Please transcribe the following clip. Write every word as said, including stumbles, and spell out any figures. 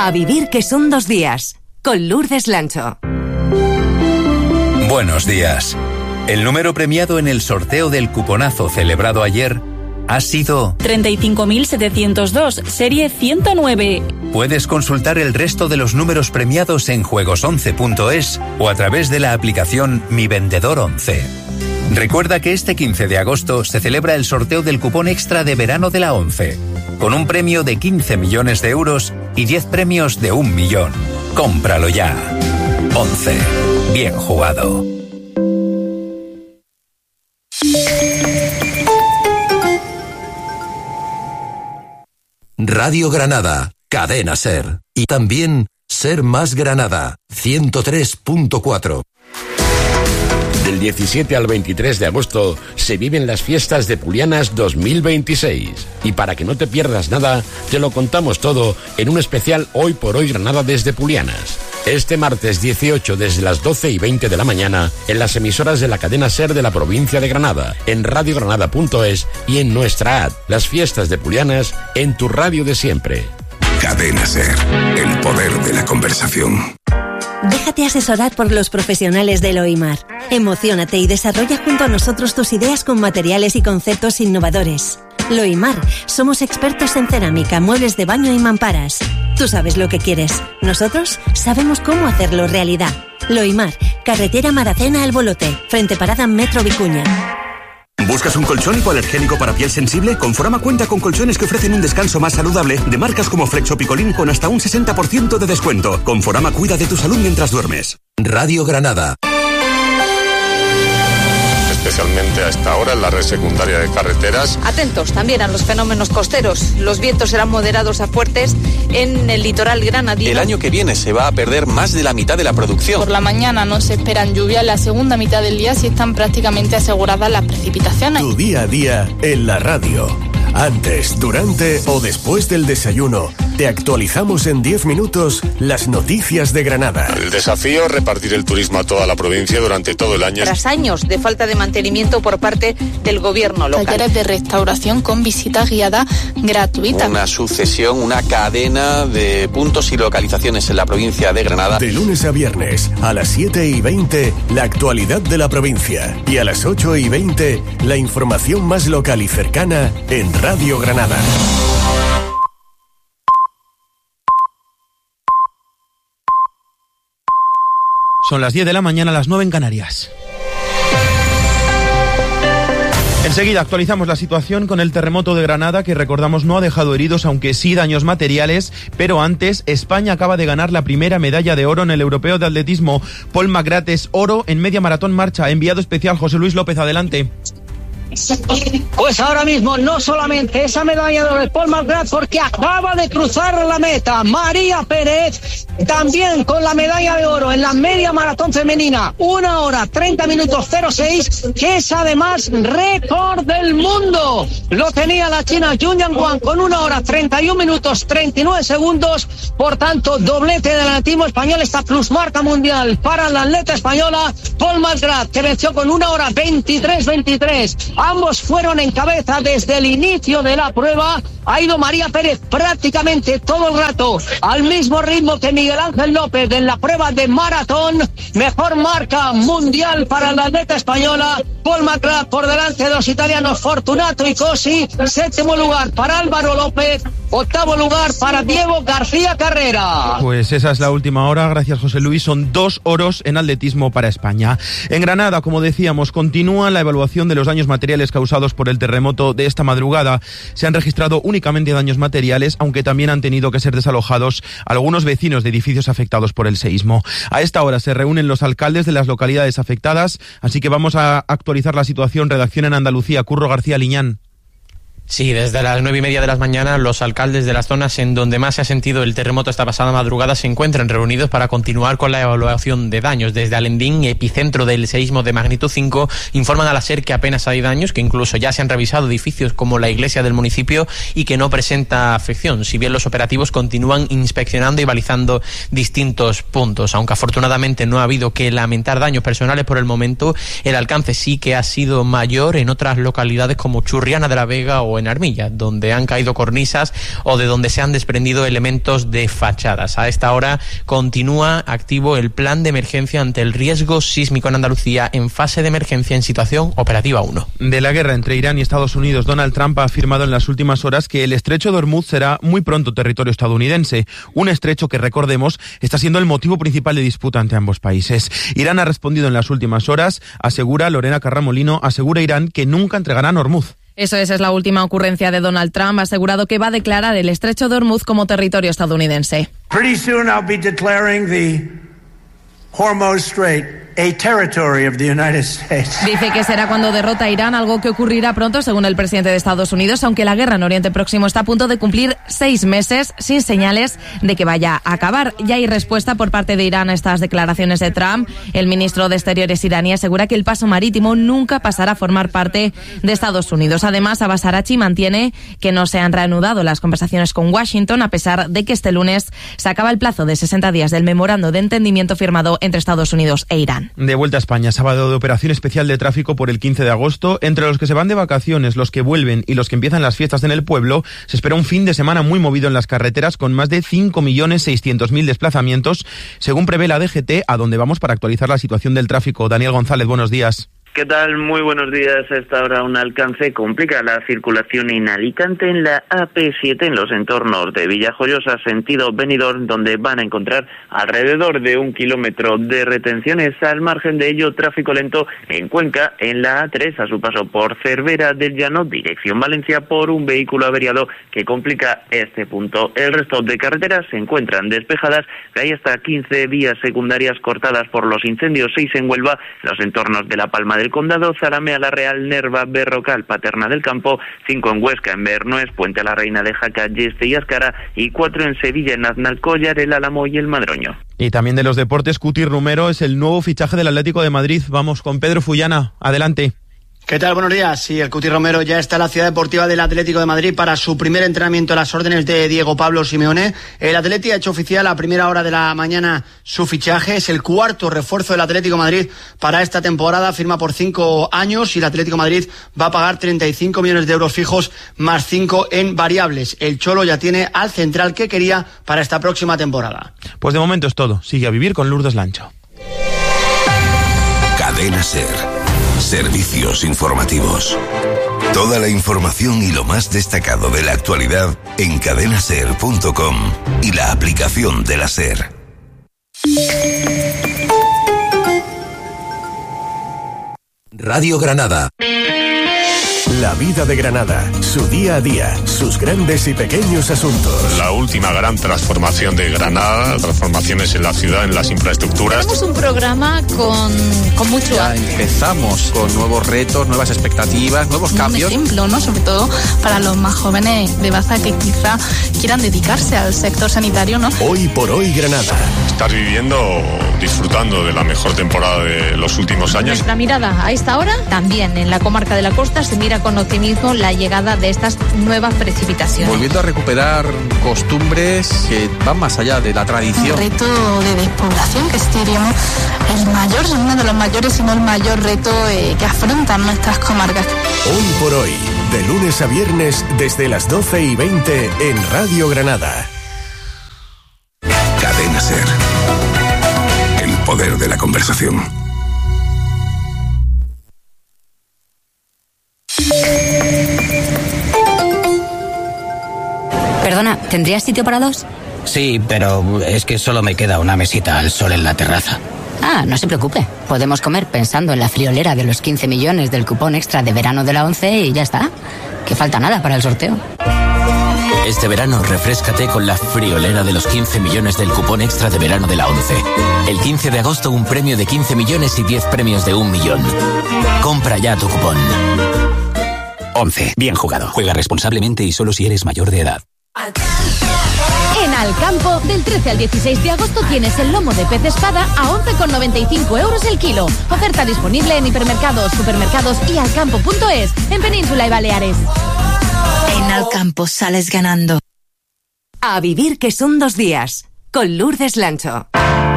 A vivir que son dos días, con Lourdes Lancho. Buenos días. El número premiado en el sorteo del cuponazo celebrado ayer ha sido treinta y cinco mil setecientos dos, serie ciento nueve. Puedes consultar el resto de los números premiados en juegos once punto es o a través de la aplicación Mi Vendedor once. Recuerda que este quince de agosto se celebra el sorteo del cupón extra de verano de la ONCE, con un premio de quince millones de euros y diez premios de un millón. Cómpralo ya. ONCE. Bien jugado. Radio Granada, Cadena Ser. Y también Ser Más Granada, ciento tres punto cuatro. Del diecisiete al veintitrés de agosto se viven las fiestas de Pulianas dos mil veintiséis. Y para que no te pierdas nada, te lo contamos todo en un especial Hoy por Hoy Granada desde Pulianas. Este martes dieciocho desde las doce y veinte de la mañana en las emisoras de la cadena SER de la provincia de Granada, en radio granada punto es y en nuestra app. Las fiestas de Pulianas en tu radio de siempre. Cadena SER, el poder de la conversación. Déjate asesorar por los profesionales de Loimar. Emociónate y desarrolla junto a nosotros tus ideas con materiales y conceptos innovadores. Loimar, somos expertos en cerámica, muebles de baño y mamparas. Tú sabes lo que quieres. Nosotros sabemos cómo hacerlo realidad. Loimar, carretera Maracena al Bolote, frente parada Metro Vicuña. ¿Buscas un colchón hipoalergénico para piel sensible? Conforama cuenta con colchones que ofrecen un descanso más saludable de marcas como Flexo Picolín con hasta un sesenta por ciento de descuento. Conforama cuida de tu salud mientras duermes. Radio Granada. Especialmente a esta hora en la red secundaria de carreteras. Atentos también a los fenómenos costeros. Los vientos serán moderados a fuertes en el litoral granadino. El año que viene se va a perder más de la mitad de la producción. Por la mañana no se esperan lluvias, en la segunda mitad del día sí están prácticamente aseguradas las precipitaciones. Tu día a día en la radio. Antes, durante o después del desayuno, te actualizamos en diez minutos las noticias de Granada. El desafío es repartir el turismo a toda la provincia durante todo el año. Tras años de falta de mantenimiento por parte del gobierno local. Talleres de restauración con visita guiada gratuita. Una sucesión, una cadena de puntos y localizaciones en la provincia de Granada. De lunes a viernes, a las siete y veinte, la actualidad de la provincia. Y a las ocho y veinte, la información más local y cercana en Radio Granada. Son las diez de la mañana, las nueve en Canarias. Enseguida actualizamos la situación con el terremoto de Granada, que recordamos no ha dejado heridos, aunque sí daños materiales. Pero antes, España acaba de ganar la primera medalla de oro en el Europeo de Atletismo. Paul McGrath es oro en media maratón marcha. Enviado especial José Luis López, adelante. Pues ahora mismo no solamente esa medalla de oro de Paul McGrath, porque acaba de cruzar la meta María Pérez, también con la medalla de oro en la media maratón femenina, una hora treinta minutos cero seis, que es además récord del mundo. Lo tenía la china Junyan Wang con una hora treinta y un minutos treinta y nueve segundos. Por tanto, doblete del atletismo español, esta plusmarca mundial para la atleta española Paul McGrath, que venció con una hora veintitrés veintitrés. Ambos fueron en cabeza desde el inicio de la prueba. Ha ido María Pérez prácticamente todo el rato al mismo ritmo que Miguel Ángel López en la prueba de maratón. Mejor marca mundial para la atleta española. Paul McGrath por delante de los italianos Fortunato y Cosi. Séptimo lugar para Álvaro López. Octavo lugar para Diego García Carrera. Pues esa es la última hora. Gracias, José Luis. Son dos oros en atletismo para España. En Granada, como decíamos, continúa la evaluación de los daños materiales causados por el terremoto de esta madrugada. Se han registrado únicamente daños materiales, aunque también han tenido que ser desalojados algunos vecinos de edificios afectados por el seísmo. A esta hora se reúnen los alcaldes de las localidades afectadas, así que vamos a actualizar la situación. Redacción en Andalucía, Curro García Liñán. Sí, desde las nueve y media de la mañana los alcaldes de las zonas en donde más se ha sentido el terremoto esta pasada madrugada se encuentran reunidos para continuar con la evaluación de daños. Desde Alendín, epicentro del seísmo de magnitud cinco, informan a la SER que apenas hay daños, que incluso ya se han revisado edificios como la iglesia del municipio y que no presenta afección, si bien los operativos continúan inspeccionando y balizando distintos puntos. Aunque afortunadamente no ha habido que lamentar daños personales por el momento, el alcance sí que ha sido mayor en otras localidades como Churriana de la Vega o o en Armilla, donde han caído cornisas o de donde se han desprendido elementos de fachadas. A esta hora continúa activo el plan de emergencia ante el riesgo sísmico en Andalucía en fase de emergencia en situación operativa uno. De la guerra entre Irán y Estados Unidos, Donald Trump ha afirmado en las últimas horas que el estrecho de Hormuz será muy pronto territorio estadounidense, un estrecho que, recordemos, está siendo el motivo principal de disputa entre ambos países. Irán ha respondido en las últimas horas, asegura Lorena Carramolino, asegura Irán que nunca entregarán Hormuz. Eso es, es la última ocurrencia de Donald Trump. Ha asegurado que va a declarar el estrecho de Hormuz como territorio estadounidense. Pretty soon I'll be declaring the Hormuz Strait a territory of the United States. Dice que será cuando derrota a Irán, algo que ocurrirá pronto, según el presidente de Estados Unidos, aunque la guerra en Oriente Próximo está a punto de cumplir seis meses sin señales de que vaya a acabar. Ya hay respuesta por parte de Irán a estas declaraciones de Trump. El ministro de Exteriores iraní asegura que el paso marítimo nunca pasará a formar parte de Estados Unidos. Además, Abbas Araghchi mantiene que no se han reanudado las conversaciones con Washington, a pesar de que este lunes se acaba el plazo de sesenta días del memorando de entendimiento firmado entre Estados Unidos e Irán. De vuelta a España, sábado de operación especial de tráfico por el quince de agosto. Entre los que se van de vacaciones, los que vuelven y los que empiezan las fiestas en el pueblo, se espera un fin de semana muy movido en las carreteras con más de cinco millones seiscientos mil desplazamientos, según prevé la D G T, a donde vamos para actualizar la situación del tráfico. Daniel González, buenos días. ¿Qué tal? Muy buenos días. A esta hora un alcance complica la circulación en Alicante en la A P siete en los entornos de Villajoyosa, sentido Benidorm, donde van a encontrar alrededor de un kilómetro de retenciones. Al margen de ello, tráfico lento en Cuenca, en la A tres, a su paso por Cervera del Llano, dirección Valencia, por un vehículo averiado que complica este punto. El resto de carreteras se encuentran despejadas. Hay hasta quince vías secundarias cortadas por los incendios, seis en Huelva, los entornos de La Palma de el Condado, Zalamea, La Real, Nerva, Berrocal, Paterna del Campo, cinco en Huesca, en Bernués, Puente la Reina de Jaca, Yeste y Ascara, y cuatro en Sevilla, en Aznalcóllar, El Álamo y El Madroño. Y también de los deportes, Cuti Romero es el nuevo fichaje del Atlético de Madrid. Vamos con Pedro Fullana, adelante. ¿Qué tal? Buenos días. Sí, el Cuti Romero ya está en la ciudad deportiva del Atlético de Madrid para su primer entrenamiento a las órdenes de Diego Pablo Simeone. El Atleti ha hecho oficial a primera hora de la mañana su fichaje. Es el cuarto refuerzo del Atlético de Madrid para esta temporada. Firma por cinco años y el Atlético de Madrid va a pagar treinta y cinco millones de euros fijos más cinco en variables. El Cholo ya tiene al central que quería para esta próxima temporada. Pues de momento es todo. Sigue a vivir con Lourdes Lancho. Cadena SER. Servicios informativos. Toda la información y lo más destacado de la actualidad en cadena ser punto com y la aplicación de la SER. Radio Granada. La vida de Granada, su día a día, sus grandes y pequeños asuntos. La última gran transformación de Granada, transformaciones en la ciudad, en las infraestructuras. Tenemos un programa con, con mucho... Ya empezamos con nuevos retos, nuevas expectativas, nuevos cambios. Un ejemplo, ¿no? Sobre todo para los más jóvenes de Baza que quizá quieran dedicarse al sector sanitario, ¿no? Hoy por hoy Granada. Estar viviendo, disfrutando de la mejor temporada de los últimos años. Nuestra mirada a esta hora, también en la comarca de la Costa, se mira con optimismo la llegada de estas nuevas precipitaciones. Volviendo a recuperar costumbres que van más allá de la tradición. El reto de despoblación, que sería el mayor, uno de los mayores, si no el mayor reto eh, que afrontan nuestras comarcas. Hoy por hoy, de lunes a viernes, desde las doce y veinte en Radio Granada. Cadena SER. El poder de la conversación. Perdona, ¿tendrías sitio para dos? Sí, pero es que solo me queda una mesita al sol en la terraza. Ah, no se preocupe. Podemos comer pensando en la friolera de los quince millones del cupón extra de verano de la ONCE y ya está. Que falta nada para el sorteo. Este verano refréscate con la friolera de los quince millones del cupón extra de verano de la ONCE. El quince de agosto un premio de quince millones y diez premios de un millón. Compra ya tu cupón. ONCE. Bien jugado. Juega responsablemente y solo si eres mayor de edad. En Alcampo, del trece al dieciséis de agosto tienes el lomo de pez espada a once con noventa y cinco euros el kilo. Oferta disponible en hipermercados, supermercados y alcampo punto es, en Península y Baleares. En Alcampo sales ganando. A vivir que son dos días, con Lourdes Lancho.